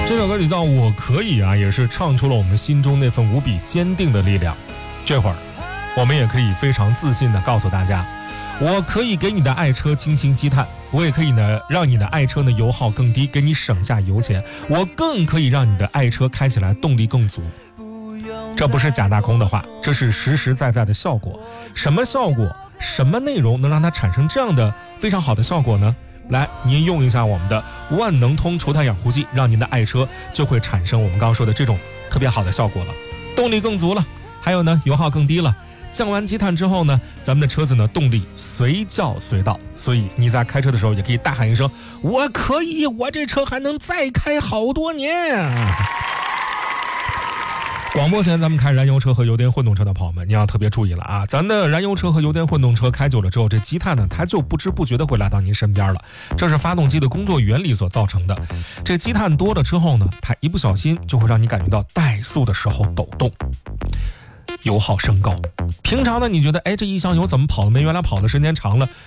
这首歌曲叫《我可以》啊，也是唱出了我们心中那份无比坚定的力量。这会儿我们也可以非常自信地告诉大家，我可以给你的爱车轻轻积碳，我也可以呢让你的爱车呢油耗更低，给你省下油钱，我更可以让你的爱车开起来动力更足。这不是假大空的话，这是实实在在的效果。什么效果？什么内容能让它产生这样的非常好的效果呢？来，您用一下我们的万能通除碳养护剂，让您的爱车就会产生我们刚刚说的这种特别好的效果了，动力更足了，还有呢油耗更低了。降完积碳之后呢，咱们的车子呢动力随叫随到，所以你在开车的时候也可以大喊一声，我可以，我这车还能再开好多年啊。广播前咱们开燃油车和油电混动车的朋友们，你要特别注意了啊！咱的燃油车和油电混动车开久了之后，这积碳呢，它就不知不觉的会来到您身边了。这是发动机的工作原理所造成的。这积碳多了之后呢，它一不小心就会让你感觉到怠速的时候抖动，油耗升高。平常呢，你觉得这一箱油怎么跑的没原来跑的时间长了？